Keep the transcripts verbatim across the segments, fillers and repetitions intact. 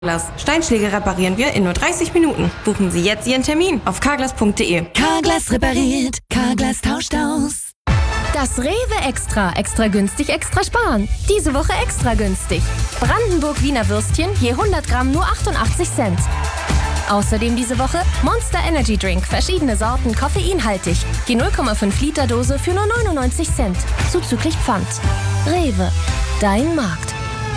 Carglass. Steinschläge reparieren wir in nur dreißig Minuten. Buchen Sie jetzt Ihren Termin auf carglass punkt de. Carglass repariert, Carglass tauscht aus. Das Rewe Extra. Extra günstig, extra sparen. Diese Woche extra günstig. Brandenburg Wiener Würstchen je hundert Gramm nur achtundachtzig Cent. Außerdem diese Woche Monster Energy Drink. Verschiedene Sorten, koffeinhaltig. Die null Komma fünf Liter Dose für nur neunundneunzig Cent. Zuzüglich Pfand. Rewe. Dein Markt.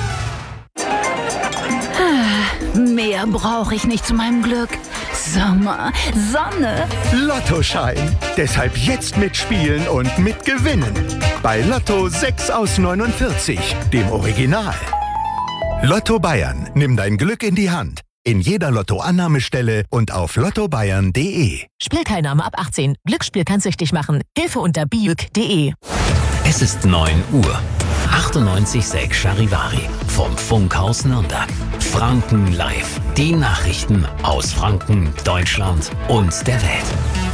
Mehr brauche ich nicht zu meinem Glück. Sommer, Sonne. Lottoschein. Deshalb jetzt mitspielen und mitgewinnen. Bei Lotto sechs aus neunundvierzig, dem Original. Lotto Bayern. Nimm dein Glück in die Hand. In jeder Lottoannahmestelle und auf lotto bayern punkt de. Spielteilnahme ab achtzehn. Glücksspiel kann süchtig machen. Hilfe unter biüg punkt de. Es ist neun Uhr. achtundneunzig Komma sechs Charivari vom Funkhaus Nürnberg. Franken live. Die Nachrichten aus Franken, Deutschland und der Welt.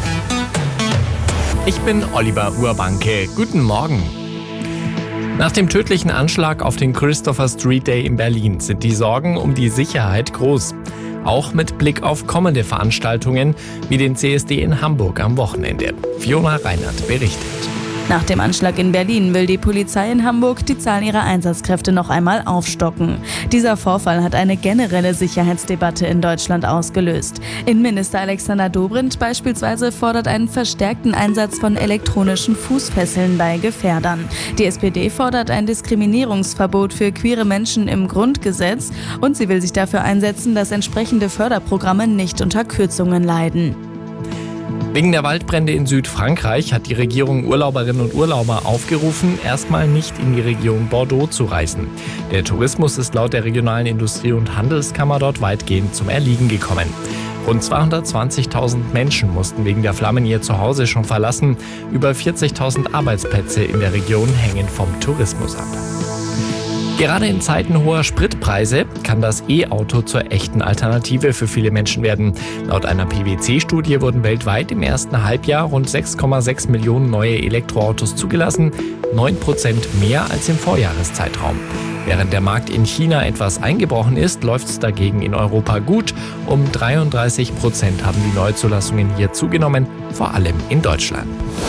Ich bin Oliver Urbanke. Guten Morgen. Nach dem tödlichen Anschlag auf den Christopher Street Day in Berlin sind die Sorgen um die Sicherheit groß. Auch mit Blick auf kommende Veranstaltungen wie den C S D in Hamburg am Wochenende. Fiona Reinhardt berichtet. Nach dem Anschlag in Berlin will die Polizei in Hamburg die Zahl ihrer Einsatzkräfte noch einmal aufstocken. Dieser Vorfall hat eine generelle Sicherheitsdebatte in Deutschland ausgelöst. Innenminister Alexander Dobrindt beispielsweise fordert einen verstärkten Einsatz von elektronischen Fußfesseln bei Gefährdern. Die S P D fordert ein Diskriminierungsverbot für queere Menschen im Grundgesetz und sie will sich dafür einsetzen, dass entsprechende Förderprogramme nicht unter Kürzungen leiden. Wegen der Waldbrände in Südfrankreich hat die Regierung Urlauberinnen und Urlauber aufgerufen, erstmal nicht in die Region Bordeaux zu reisen. Der Tourismus ist laut der regionalen Industrie- und Handelskammer dort weitgehend zum Erliegen gekommen. Rund zweihundertzwanzigtausend Menschen mussten wegen der Flammen ihr Zuhause schon verlassen. Über vierzigtausend Arbeitsplätze in der Region hängen vom Tourismus ab. Gerade in Zeiten hoher Spritpreise kann das E-Auto zur echten Alternative für viele Menschen werden. Laut einer P W C-Studie wurden weltweit im ersten Halbjahr rund sechs Komma sechs Millionen neue Elektroautos zugelassen, neun Prozent mehr als im Vorjahreszeitraum. Während der Markt in China etwas eingebrochen ist, läuft es dagegen in Europa gut. Um dreiunddreißig Prozent haben die Neuzulassungen hier zugenommen, vor allem in Deutschland.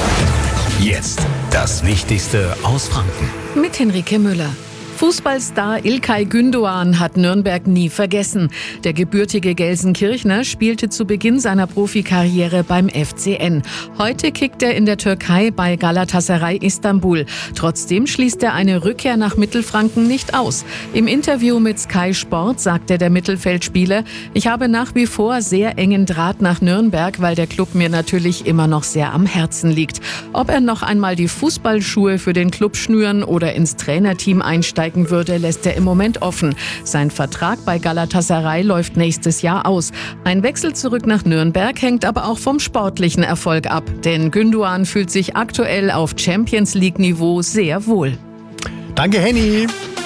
Jetzt das Wichtigste aus Franken. Mit Henrike Müller. Fußballstar İlkay Gündoğan hat Nürnberg nie vergessen. Der gebürtige Gelsenkirchner spielte zu Beginn seiner Profikarriere beim F C N. Heute kickt er in der Türkei bei Galatasaray Istanbul. Trotzdem schließt er eine Rückkehr nach Mittelfranken nicht aus. Im Interview mit Sky Sport sagte der Mittelfeldspieler: Ich habe nach wie vor sehr engen Draht nach Nürnberg, weil der Club mir natürlich immer noch sehr am Herzen liegt. Ob er noch einmal die Fußballschuhe für den Club schnüren oder ins Trainerteam einsteigen würde, lässt er im Moment offen. Sein Vertrag bei Galatasaray läuft nächstes Jahr aus. Ein Wechsel zurück nach Nürnberg hängt aber auch vom sportlichen Erfolg ab. Denn Gündoğan fühlt sich aktuell auf Champions-League-Niveau sehr wohl. Danke, Henny.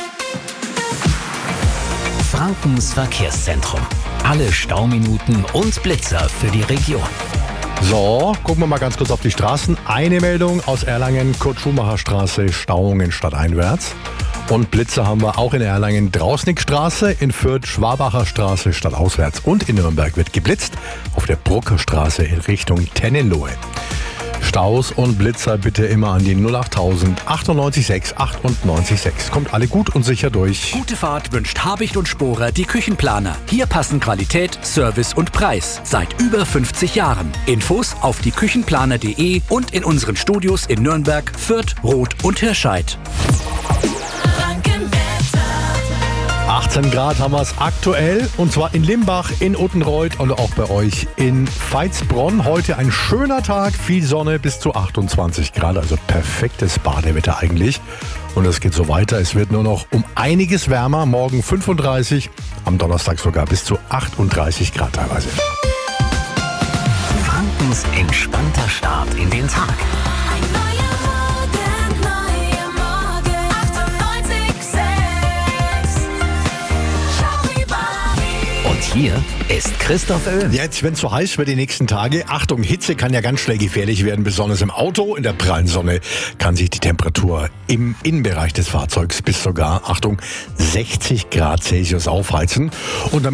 Frankens Verkehrszentrum. Alle Stauminuten und Blitzer für die Region. So, gucken wir mal ganz kurz auf die Straßen. Eine Meldung aus Erlangen, Kurt-Schumacher-Straße, Stauungen stadteinwärts. Und Blitzer haben wir auch in Erlangen, Drausnickstraße, in Fürth, Schwabacher Straße stadtauswärts. Und in Nürnberg wird geblitzt auf der Bruckerstraße in Richtung Tennenlohe. Staus und Blitzer bitte immer an die null achttausend achtundneunzig sechs achtundneunzig sechs. Kommt alle gut und sicher durch. Gute Fahrt wünscht Habicht und Sporer die Küchenplaner. Hier passen Qualität, Service und Preis. Seit über fünfzig Jahren. Infos auf die küchenplaner punkt de und in unseren Studios in Nürnberg, Fürth, Roth und Hirscheid. achtzehn Grad haben wir es aktuell, und zwar in Limbach, in Uttenreuth und auch bei euch in Veitsbronn. Heute ein schöner Tag, viel Sonne, bis zu achtundzwanzig Grad, also perfektes Badewetter eigentlich. Und es geht so weiter, es wird nur noch um einiges wärmer, morgen fünfunddreißig, am Donnerstag sogar bis zu achtunddreißig Grad teilweise. Frankens entspannter Start in den Tag. hier ist Christoph Öhm. Jetzt, wenn es so heiß wird die nächsten Tage, Achtung, Hitze kann ja ganz schnell gefährlich werden, besonders im Auto. In der prallen Sonne kann sich die Temperatur im Innenbereich des Fahrzeugs bis sogar, Achtung, sechzig Grad Celsius aufheizen. Und